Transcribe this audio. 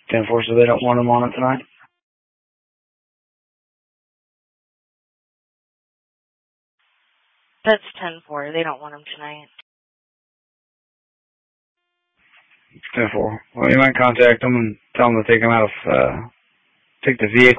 10-4, so they don't want him on it tonight? That's 10-4. They don't want him tonight. 10-4. Well, you might contact them and tell them to take him out of, take the vehicle